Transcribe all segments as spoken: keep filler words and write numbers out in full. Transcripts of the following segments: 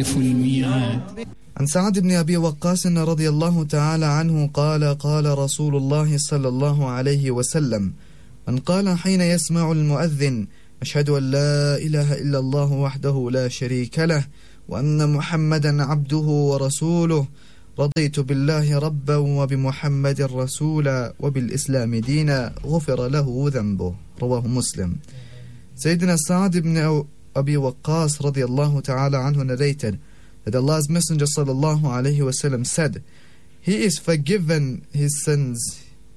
يخلف الميعاد. عن سعد بن أبي وقاص رضي الله تعالى عنه قال قال رسول الله صلى الله عليه وسلم: من قال حين يسمع المؤذن: أشهد أن لا إله إلا الله وحده لا شريك له وأن محمدا عبده ورسوله رضيت بالله ربا وبمحمد رسولا وبالإسلام دينا غفر له ذنبه. رواه مسلم. Sayyidina Sa'd ibn Abi Waqqas radiallahu ta'ala anhu narrated that Allah's Messenger sallallahu alayhi wasallam said, he is forgiven his sins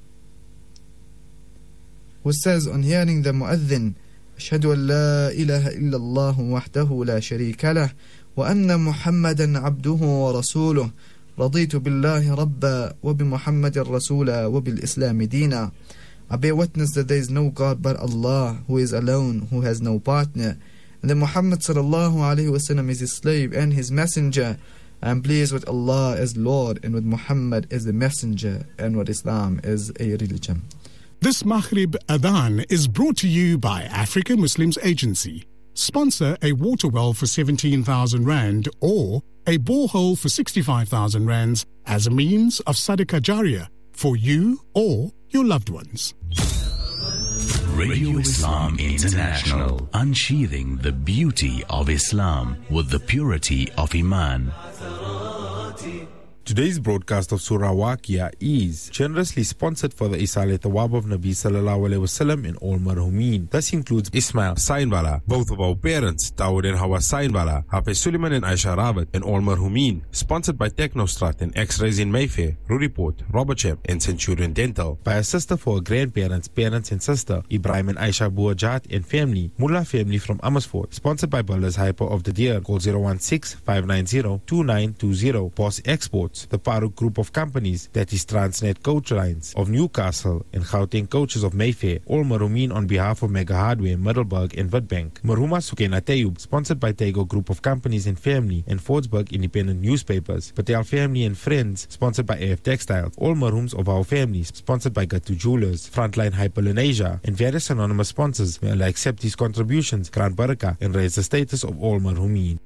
who says on hearing the mu'adhin, أشهد أن لا إله إلا الله وحده لا شريك له وأن محمدا عبده ورسوله رضيت بالله ربا وبمحمد رسولا وبالإسلام دينا. I bear witness that there is no God but Allah, who is alone, who has no partner, and that Muhammad sallallahu alayhi wasallam is his slave and his messenger. I am pleased with Allah as Lord, and with Muhammad as the messenger, and with Islam as a religion. This Maghrib Adhan is brought to you by Africa Muslims Agency. Sponsor a water well for seventeen thousand rand or a borehole for sixty-five thousand rands as a means of Sadaqah Jariyah for you or your loved ones. Radio Islam International, unsheathing the beauty of Islam with the purity of Iman. Today's broadcast of Surah Waqia is generously sponsored for the Isale Thawab of Nabi Sallallahu Alaihi Wasallam and all marhumin. This includes Ismail Sainbala, both of our parents, Dawood and Hawa Sainbala, Hafiz Suleiman and Aisha Rawat, and all marhumin. Sponsored by Technostrat and X-Rays in Mayfair, Ruriport, Robertsham and Centurion Dental. By a sister for her grandparents, parents and sister, Ibrahim and Aisha Buajat and family, Mullah family from Amersfoort. Sponsored by Builders Hyper of the Deer. Call zero one six, five nine zero, two nine two zero. Boss Exports. The Farooq Group of Companies, that is Transnet Coach Lines of Newcastle and Gauteng Coaches of Mayfair. All marhumin on behalf of Mega Hardware, Middelburg and Witbank. Marhuma Sukena Tayub, sponsored by Tego Group of Companies and Family and Fordsburg Independent Newspapers. Patel Family and Friends, sponsored by A F Textiles. All marhums of our families, sponsored by Gatu Jewelers, Frontline Hyperlenasia, and various anonymous sponsors. May Allah accept these contributions, grant barakah, and raise the status of all marhumin.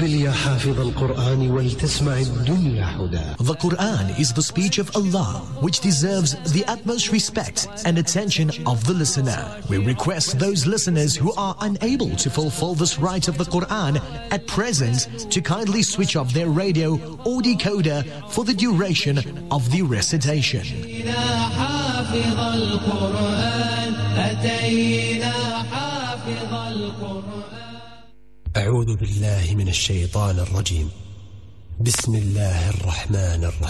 The Quran is the speech of Allah, which deserves the utmost respect and attention of the listener. We request those listeners who are unable to fulfill this right of the Quran at present to kindly switch off their radio or decoder for the duration of the recitation. أعوذ بالله من الشيطان الرجيم. بسم الله الرحمن الرحيم.